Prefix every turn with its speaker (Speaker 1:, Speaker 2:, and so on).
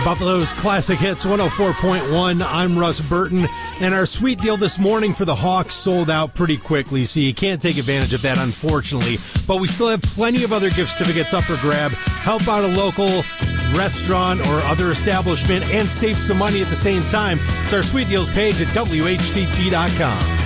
Speaker 1: Buffalo's Classic Hits 104.1. I'm Russ Burton, and our sweet deal this morning for the Hawks sold out pretty quickly, so you can't take advantage of that, unfortunately. But we still have plenty of other gift certificates up for grab. Help out a local restaurant or other establishment and save some money at the same time. It's our sweet deals page at WHTT.com.